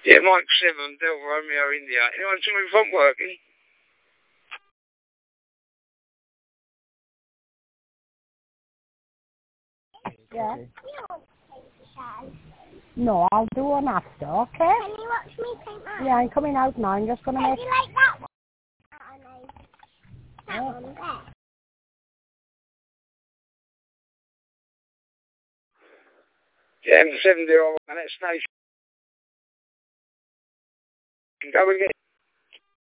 Yeah, Mike 7, Delta Romeo India. Anyone see my front working? Yeah. No, I'll do one after, okay? Can you watch me paint that? Yeah, I'm coming out now. I'm just going to make... Do you like that one? That one there. Yeah, M7 0 and that's station. Go and get